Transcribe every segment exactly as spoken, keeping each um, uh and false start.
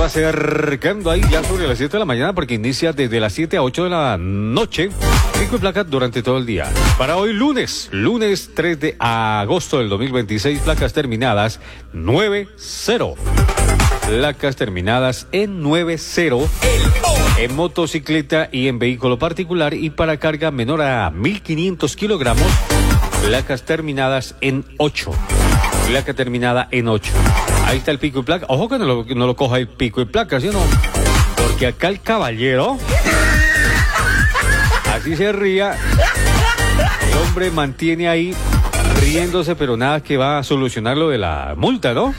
va acercando ahí ya sobre las siete de la mañana porque inicia desde las siete a ocho de la noche. Pico y placa durante todo el día. Para hoy lunes, lunes tres de agosto del dos mil veintiséis, placas terminadas nueve cero. Placas terminadas en nueve cero. En motocicleta y en vehículo particular y para carga menor a mil quinientos kilogramos, placas terminadas en ocho. Placa terminada en ocho. Ahí está el pico y placa. Ojo que no lo, no lo coja el pico y placa, ¿sí o no? Porque acá el caballero, así se ría, el hombre mantiene ahí riéndose, pero nada que va a solucionar lo de la multa, ¿no?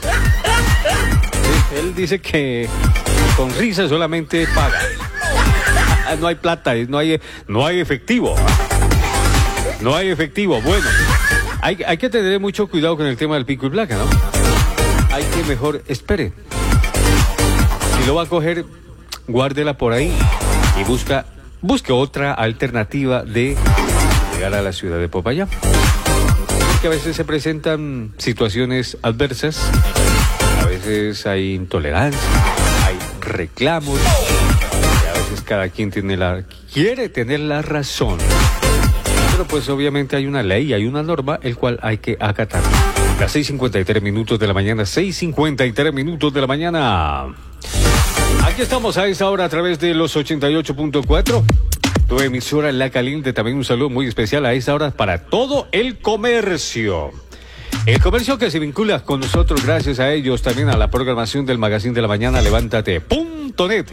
Él dice que con risa solamente paga. No hay plata, no hay, no hay efectivo. No hay efectivo. Bueno, hay, hay que tener mucho cuidado con el tema del pico y placa, ¿no? Hay que mejor espere. Si lo va a coger, guárdela por ahí y busca, busque otra alternativa de llegar a la ciudad de Popayán. Porque a veces se presentan situaciones adversas. A veces hay intolerancia, hay reclamos, y a veces cada quien tiene la, quiere tener la razón. Pero pues obviamente hay una ley, hay una norma, el cual hay que acatar. Las seis cincuenta y tres minutos de la mañana, seis cincuenta y tres minutos de la mañana. Aquí estamos a esa hora a través de los ochenta y ocho punto cuatro. Tu emisora La Caliente, también un saludo muy especial a esa hora para todo el comercio. El comercio que se vincula con nosotros, gracias a ellos, también a la programación del Magazine de la Mañana, levántate punto net.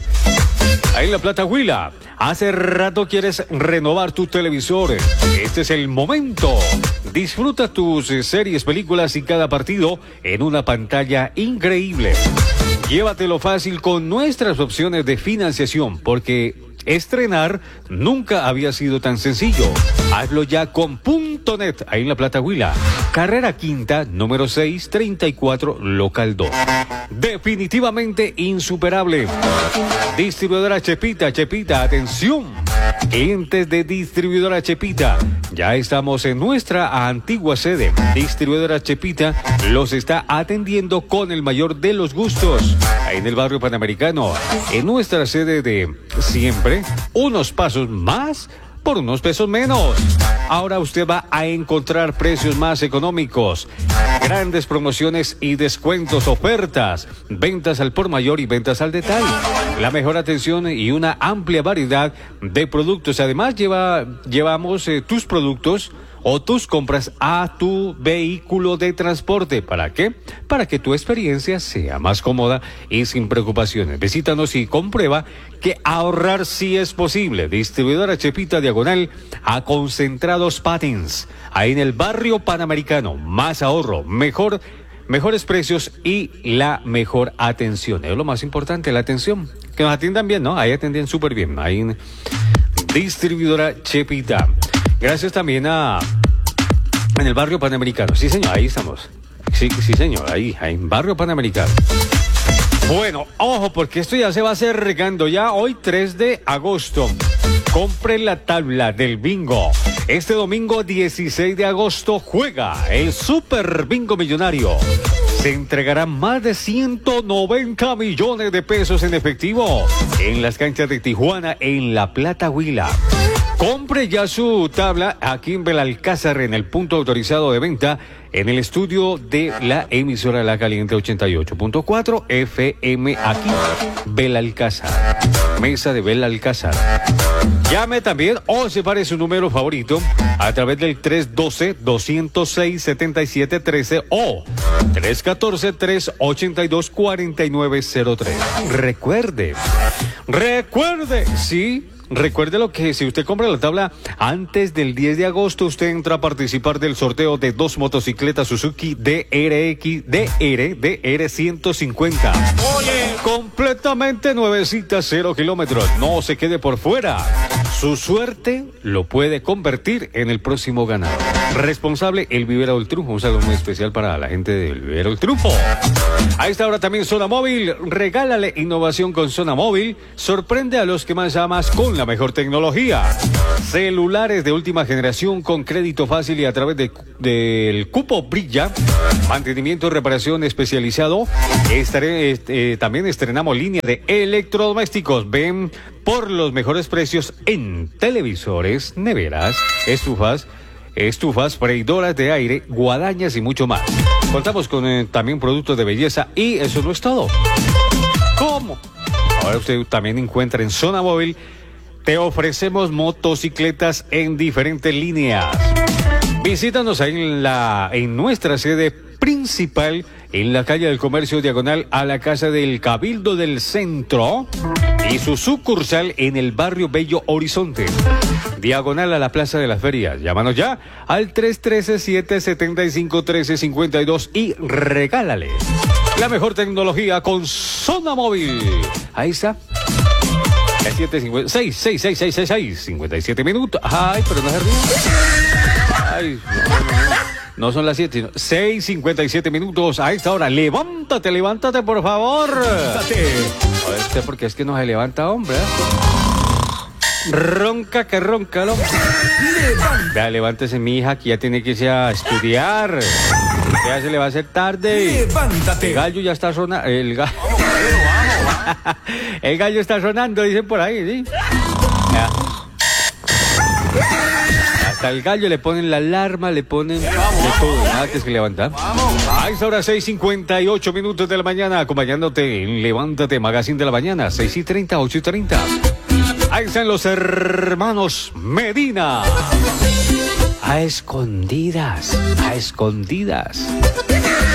Ahí en La Plata, Huila. Hace rato quieres renovar tu televisor. Este es el momento. Disfruta tus series, películas y cada partido en una pantalla increíble. Llévatelo fácil con nuestras opciones de financiación, porque estrenar nunca había sido tan sencillo. Hazlo ya con punto net, ahí en La Plata, Huila. Carrera Quinta, número seis treinta y cuatro, local dos. Definitivamente insuperable. Distribuidora Chepita, Chepita, atención. Clientes de Distribuidora Chepita, ya estamos en nuestra antigua sede. Distribuidora Chepita los está atendiendo con el mayor de los gustos. Ahí en el barrio Panamericano, en nuestra sede de siempre, unos pasos más por unos pesos menos. Ahora usted va a encontrar precios más económicos, grandes promociones y descuentos, ofertas, ventas al por mayor y ventas al detalle. La mejor atención y una amplia variedad de productos. Además, lleva, llevamos eh, tus productos o tus compras a tu vehículo de transporte. ¿Para qué? Para que tu experiencia sea más cómoda y sin preocupaciones. Visítanos y comprueba que ahorrar sí es posible. Distribuidora Chepita, diagonal a Concentrados Patents, ahí en el barrio Panamericano. Más ahorro, mejor, mejores precios y la mejor atención. Es lo más importante, la atención. Que nos atiendan bien, ¿no? Ahí atienden súper bien. Ahí en Distribuidora Chepita. Gracias también a en el barrio Panamericano. Sí, señor, ahí estamos. Sí, sí, señor, ahí, ahí en barrio Panamericano. Bueno, ojo, porque esto ya se va acercando. Ya hoy, tres de agosto. Compre la tabla del bingo. Este domingo dieciséis de agosto juega el Super Bingo Millonario. Se entregarán más de ciento noventa millones de pesos en efectivo en las canchas de Tijuana, en La Plata, Huila. Compre ya su tabla aquí en Belalcázar, en el punto autorizado de venta, en el estudio de la emisora La Caliente ochenta y ocho punto cuatro F M, aquí, Belalcázar. Mesa de Belalcázar. Llame también o separe su número favorito a través del tres uno dos, dos cero seis, siete siete uno tres o tres uno cuatro, tres ocho dos, cuatro nueve cero tres. Recuerde, recuerde, sí. Recuerde lo que si usted compra la tabla antes del diez de agosto, usted entra a participar del sorteo de dos motocicletas Suzuki D R X, D R, D R ciento cincuenta. Oye, completamente nuevecitas, cero kilómetros. No se quede por fuera. Su suerte lo puede convertir en el próximo ganador. Responsable, El Vivero del Triunfo. Un saludo muy especial para la gente del Vivero del Triunfo. A esta hora también Zona Móvil. Regálale innovación con Zona Móvil. Sorprende a los que más amas con la mejor tecnología. Celulares de última generación con crédito fácil y a través de, del Cupo Brilla. Mantenimiento y reparación especializado. Estaré, eh, también estrenamos línea de electrodomésticos. Ven por los mejores precios en televisores, neveras, estufas, estufas, freidoras de aire, guadañas y mucho más. Contamos con eh, también productos de belleza y eso no es todo. ¿Cómo? Ahora usted también encuentra en Zona Móvil. Te ofrecemos motocicletas en diferentes líneas. Visítanos ahí en, la, en nuestra sede principal, en la calle del Comercio diagonal a la Casa del Cabildo del Centro y su sucursal en el barrio Bello Horizonte, diagonal a la Plaza de las Ferias. Llámanos ya al tres uno tres, siete siete cinco, uno tres cinco dos y regálale la mejor tecnología con Zona Móvil. Ahí está. seis, seis, seis, seis, seis, seis, cincuenta y siete minutos. Ay, pero no se ríe. Ay, no, no, no. No son las siete, sino seis cincuenta y siete minutos a esta hora. Levántate, levántate, por favor. Levántate. A ver, usted, porque es que no se levanta, hombre. ¿eh? Ronca, que ronca, ¿no? Vea, levántese, mi hija, que ya tiene que irse a estudiar. Ya se le va a hacer tarde. Levántate. El gallo ya está sonando. El gallo. El gallo está sonando, dicen por ahí, ¿sí? Ya. Hasta el gallo le ponen la alarma, le ponen de todo, nada que es que levantar. A esta hora, seis cincuenta y ocho minutos de la mañana, acompañándote en Levántate, Magazine de la Mañana, seis y treinta, ocho y treinta. Ahí están los hermanos Medina. A escondidas, a escondidas.